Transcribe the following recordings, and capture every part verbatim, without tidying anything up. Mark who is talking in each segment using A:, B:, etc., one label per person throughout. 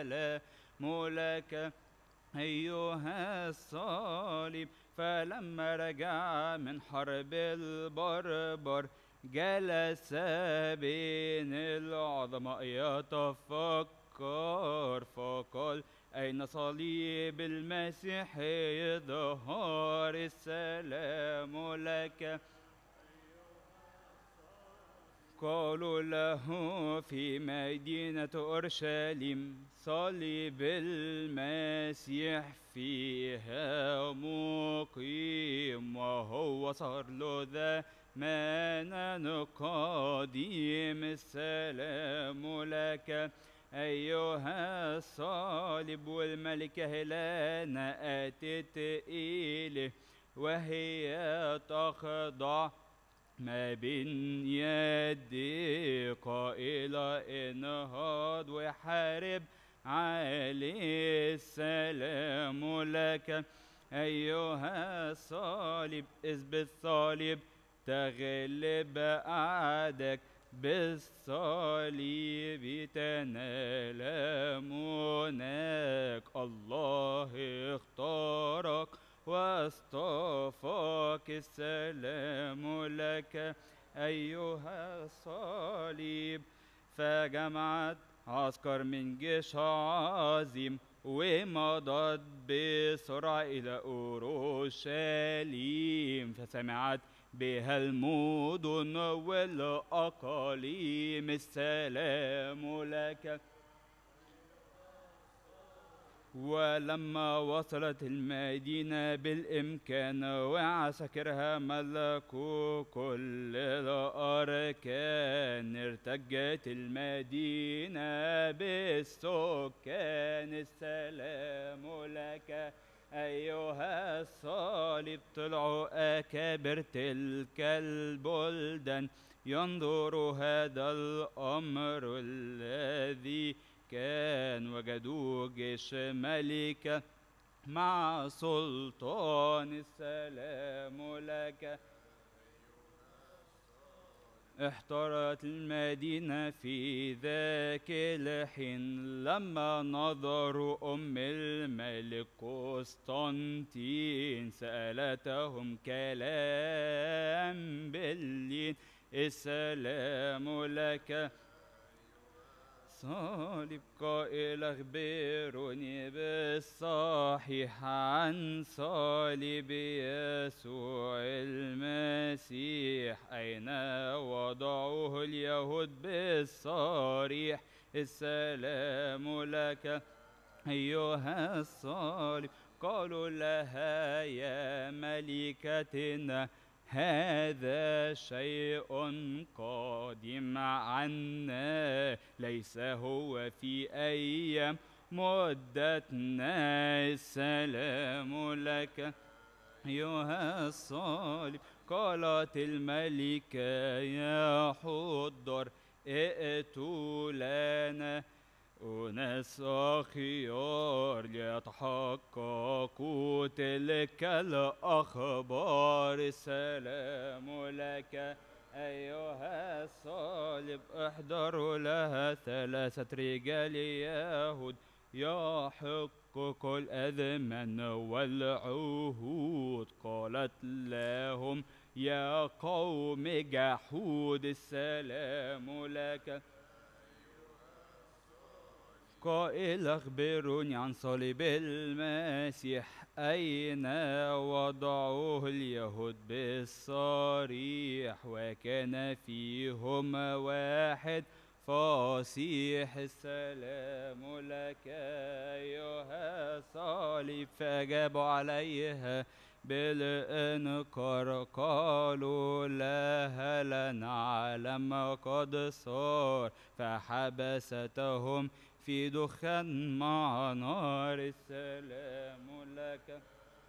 A: السلام لك أيها الصليب. فلما رجع من حرب البربر جلس بين العظماء يتفكر، فقال أين صليب المسيح يظهر السلام لك. قالوا له في مدينة أورشليم صليب المسيح فيها مقيم، وهو صار له زمانا قديم. السلام لك أيها الصليب. والملكة هيلانا أتت إليه وهي تخضع ما بين يدي قائلة انهض وحارب عليه. السلام لك أيها الصليب. إذ بالصليب تغلب أعدك، بالصليب تنال مناك. الله اختارك واصطفاك. السلام لك أيها الصليب. فجمعت عسكر من جيش عظيم ومضت بسرعة إلى أورشليم، فسمعت بها المدن والأقاليم. السلام لك. ولما وصلت المدينة بالإمكان وعسكرها ملكوا كل الأركان، ارتجت المدينة بالسكان. السلام لك أيها الصليب. طلعوا أكابر تلك البلدان ينظروا هذا الأمر الذي كان، وجدوا جيش ملكة مع سلطان. السلام لك. احترت المدينة في ذاك الحين لما نظروا أم الملك قسطنطين، سألتهم كلام باللين. السلام لك صليب. قائل اخبروني بالصحيح عن صليب يسوع المسيح، أين وضعوه اليهود بالصريح. السلام لك أيها الصليب. قالوا لها يا ملكتنا هذا شيء قادم عنا، ليس هو في أيام مدتنا. السلام لك أيها الصليب. قالت الملكة يا حضر ائتوا لنا أناس أخيار ليتحققوا تلك الأخبار. السلام لك أيها الصليب. احضروا لها ثلاثة رجال يهود يحقق الأذمان والعهود. قالت لهم يا قوم جحود. السلام لك. قائل اخبروني عن صليب المسيح، أين وضعوه اليهود بالصريح، وكان فيهم واحد فصيح. السلام لك أيها الصليب. فأجابوا عليها بالإنكار قالوا لها لا نعلم قد صار، فحبستهم في دخان مع نار. السلام لك.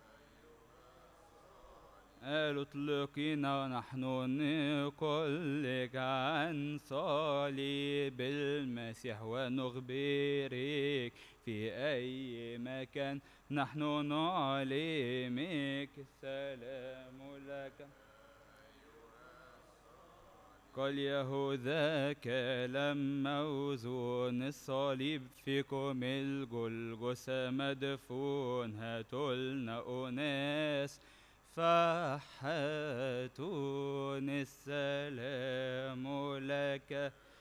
A: قالوا اطلقينا ونحن نقول لك عن صليب المسيح ونخبرك في أي مكان نحن نعلمك. السلام لك. قال يهوذا كلام موزون، الصليب فيكم الجلجثة مدفون، هاتولنا أناس فحاتون، السلام لك